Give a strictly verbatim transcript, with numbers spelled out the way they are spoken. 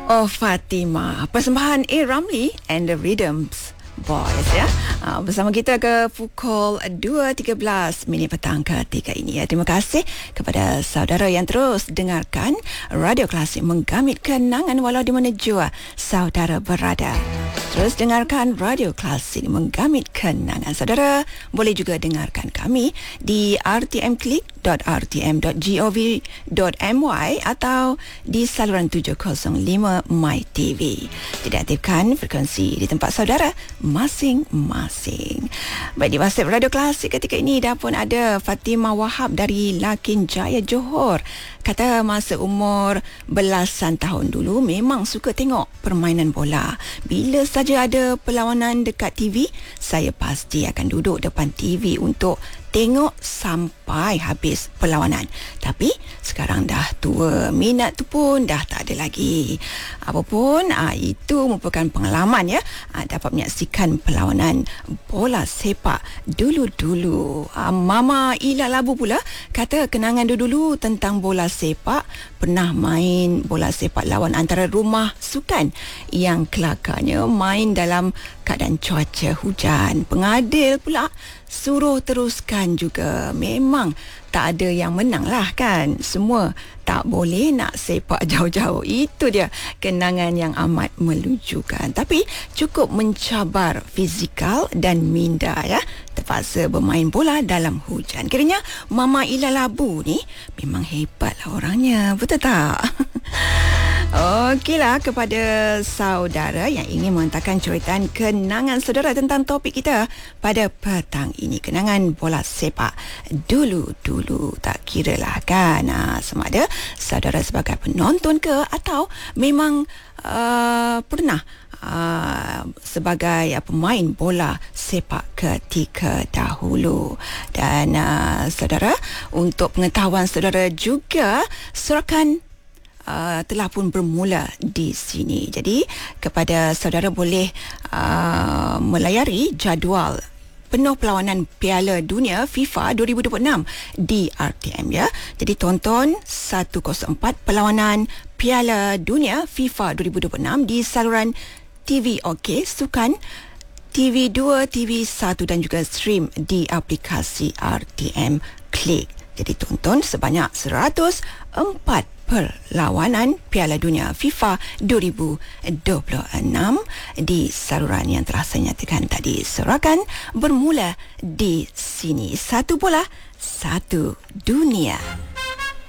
Oh, Fatima, persembahan A. Ramli and the Rhythms Boys ya. Uh, bersama kita ke pukul dua tiga belas minit petang ketika ini ya. Terima kasih kepada saudara yang terus dengarkan Radio Klasik menggamit kenangan walau di mana jua saudara berada. Terus dengarkan Radio Klasik menggamit kenangan. Saudara boleh juga dengarkan kami di r t m click dot r t m dot gov dot m y atau di saluran tujuh kosong lima My T V. Jadi aktifkan frekuensi di tempat saudara masing-masing. Baik, di WhatsApp Radio Klasik ketika ini dah pun ada Fatimah Wahab dari Lakin Jaya, Johor. Kata masa umur belasan tahun dulu memang suka tengok permainan bola. Bila saja ada perlawanan dekat T V, saya pasti akan duduk depan T V untuk tengok sampai habis perlawanan. Tapi sekarang dah tua, minat tu pun dah tak ada lagi. Apapun, aa, itu merupakan pengalaman ya, aa, dapat menyaksikan perlawanan bola sepak dulu-dulu. Aa, Mama Ila Labu pula kata kenangan dulu-dulu tentang bola sepak, pernah main bola sepak lawan antara Rumah Sukan yang kelakarnya main dalam keadaan cuaca hujan. Pengadil pula suruh teruskan juga. Memang tak ada yang menang lah kan. Semua tak boleh nak sepak jauh-jauh. Itu dia kenangan yang amat melucukan. Tapi cukup mencabar fizikal dan minda ya. Terpaksa bermain bola dalam hujan. Kiranya Mama Ila Labu ni memang hebat lah orangnya. Betul tak? Okeylah, kepada saudara yang ingin menghantarkan ceritaan kenangan saudara tentang topik kita pada petang ini, kenangan bola sepak dulu-dulu, tak kira lah kan, ha, sama ada saudara sebagai penonton ke atau memang uh, pernah uh, sebagai uh, pemain bola sepak ketika dahulu. Dan uh, saudara, untuk pengetahuan saudara juga, sorakan Uh, telah pun bermula di sini. Jadi kepada saudara boleh uh, melayari jadual penuh perlawanan Piala Dunia FIFA dua ribu dua puluh enam di R T M ya. Jadi tonton seratus empat perlawanan Piala Dunia FIFA dua ribu dua puluh enam di saluran T V OK Sukan, T V dua, T V satu dan juga stream di aplikasi R T M Click. Jadi tonton sebanyak seratus empat perlawanan Piala Dunia FIFA dua ribu dua puluh enam di saluran yang telah saya nyatakan tadi. Sorakan bermula di sini. Satu bola, satu dunia.